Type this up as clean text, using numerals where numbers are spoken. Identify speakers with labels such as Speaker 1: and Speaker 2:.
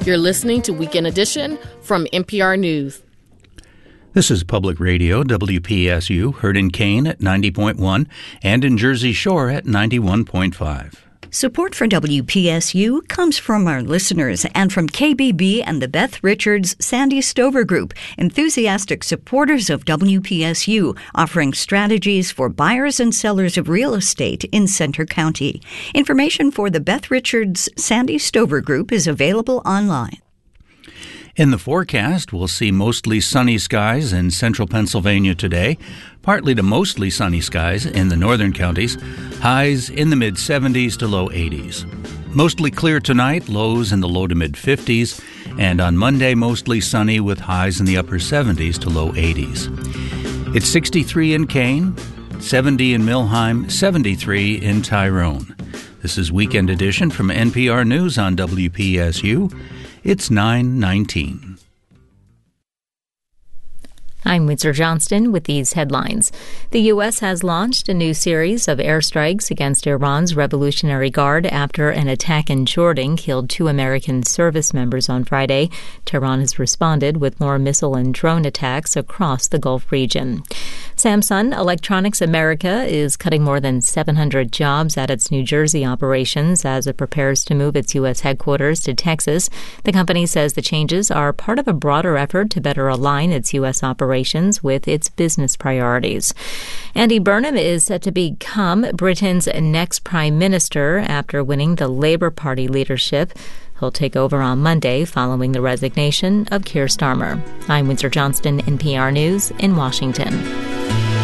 Speaker 1: You're listening to Weekend Edition from NPR News.
Speaker 2: This is Public Radio, WPSU, heard in Kane at 90.1 and in Jersey Shore at 91.5.
Speaker 3: Support for WPSU comes from our listeners and from KBB and the Beth Richards Sandy Stover Group, enthusiastic supporters of WPSU, offering strategies for buyers and sellers of real estate in Centre County. Information for the Beth Richards Sandy Stover Group is available online.
Speaker 2: In the forecast, we'll see mostly sunny skies in central Pennsylvania today, partly to mostly sunny skies in the northern counties, highs in the mid-70s to low 80s. Mostly clear tonight, lows in the low to mid-50s, and on Monday mostly sunny with highs in the upper 70s to low 80s. It's 63 in Kane, 70 in Millheim, 73 in Tyrone. This is Weekend Edition from NPR News on WPSU. It's 9:19.
Speaker 4: I'm Windsor Johnston with these headlines. The U.S. has launched a new series of airstrikes against Iran's Revolutionary Guard after an attack in Jordan killed 2 American service members on Friday. Tehran has responded with more missile and drone attacks across the Gulf region. Samsung Electronics America is cutting more than 700 jobs at its New Jersey operations as it prepares to move its U.S. headquarters to Texas. The company says the changes are part of a broader effort to better align its U.S. operations with its business priorities. Andy Burnham is set to become Britain's next prime minister after winning the Labour Party leadership. He'll take over on Monday following the resignation of Keir Starmer. I'm Windsor Johnston, NPR News in Washington.